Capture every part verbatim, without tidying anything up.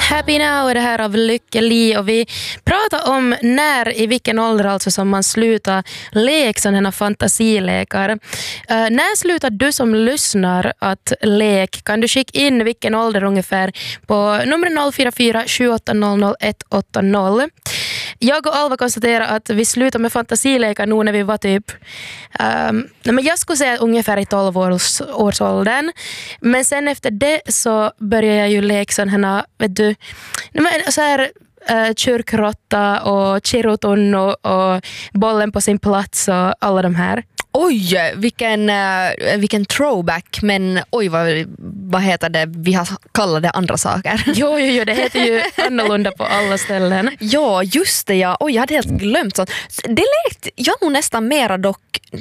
Happy Now är det här av Lykke Li och vi pratar om när, i vilken ålder alltså som man slutar leka sådana fantasilekar. Uh, när slutar du som lyssnar att lek? Kan du skicka in vilken ålder ungefär på nummer noll fyra fyra sju åtta noll noll ett åtta noll. Jag och Alva konstaterar att vi slutar med fantasilekar nu när vi var typ um, men jag skulle säga ungefär i tolv års, årsåldern. Men sen efter det så började jag ju leka sådana, vet du, men så här uh, kyrkrotta och chirutunnu och bollen på sin plats och alla de här. Oj, vilken, uh, vilken throwback, men oj vad, vad heter det, vi har kallat det andra saker. Jo, jo, jo, det heter ju annorlunda på alla ställen. Ja, just det, ja. Oj, jag hade helt glömt sånt. Det lekte jag nog nästan mera dock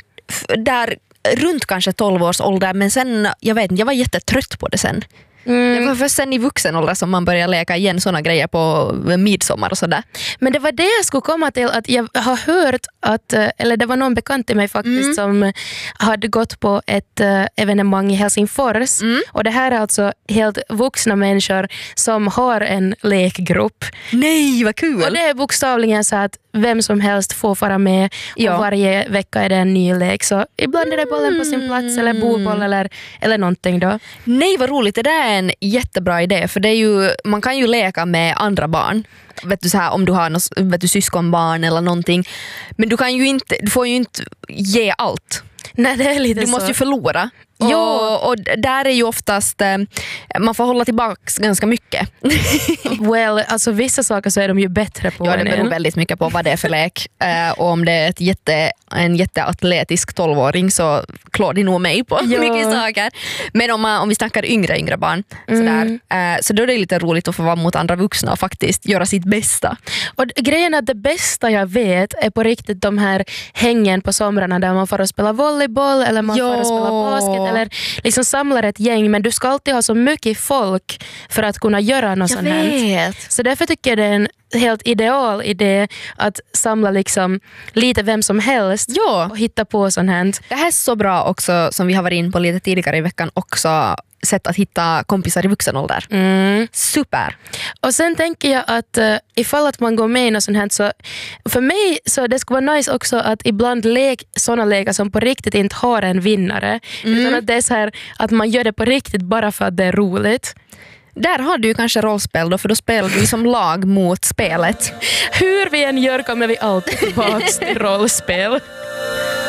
där runt kanske tolv års ålder, men sen, jag vet inte, jag var jättetrött på det sen. Mm. Det var först sen i vuxen ålder som man började leka igen såna grejer på midsommar och sådär. Men det var det jag skulle komma till, att jag har hört att, eller det var någon bekant till mig faktiskt mm. som hade gått på ett uh, evenemang i Helsingfors mm. och det här är alltså helt vuxna människor som har en lekgrupp. Nej, vad kul! Och det är bokstavligen så att vem som helst får vara med ja. Och varje vecka är det en ny lek, så ibland är det bollen på sin plats eller boboll eller, eller någonting då. Nej, vad roligt, det där är en jättebra idé, för det är ju, man kan ju leka med andra barn, vet du, så här, om du har något, vet du, syskonbarn eller någonting, men du kan ju inte, du får ju inte ge allt. Nej, det är lite du så. måste ju förlora. Jo. Och, och där är ju oftast eh, man får hålla tillbaka ganska mycket. Well, alltså vissa saker så är de ju bättre på. Ja, det beror väldigt mycket på vad det är för lek. eh, och om det är ett jätte, en jätteatletisk tolvåring så klår de nog mig på ja. mycket saker. Men om, man, om vi snackar yngre yngre barn mm. sådär, eh, så då är det lite roligt att få vara mot andra vuxna och faktiskt göra sitt bästa. Och grejen är att det bästa jag vet är på riktigt de här hängen på somrarna där man får att spela volleyboll eller man ja. får att spela basket eller liksom samlar ett gäng, men du ska alltid ha så mycket folk för att kunna göra något sånt här. Så därför tycker jag det är en helt ideal idé att samla liksom lite vem som helst ja. och hitta på sånt här. Det här är så bra också, som vi har varit in på lite tidigare i veckan, också sätt att hitta kompisar i vuxen ålder. Mm. Super. Och sen tänker jag att uh, ifall att man går med i något sånt här, så för mig så det skulle vara nice också att ibland lek såna lekar som på riktigt inte har en vinnare. Mm. Utan att det är så här att man gör det på riktigt bara för att det är roligt. Där har du ju kanske rollspel då, för då spelar du som lag mot spelet. Hur vi än gör kommer vi alltid tillbaka till rollspel.